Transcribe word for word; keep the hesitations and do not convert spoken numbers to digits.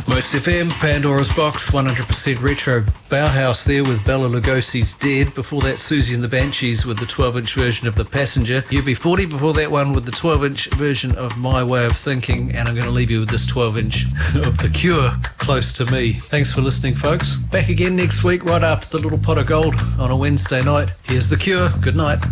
Most F M, Pandora's Box, one hundred percent retro Bauhaus there with Bela Lugosi's Dead. Before that, Susie and the Banshees with the twelve-inch version of The Passenger. U B forty before that one with the twelve-inch version of My Way of Thinking. And I'm going to leave you with this twelve-inch of The Cure, Close to Me. Thanks for listening, folks. Back again next week, right after the Little Pot of Gold on a Wednesday night. Here's The Cure. Good night.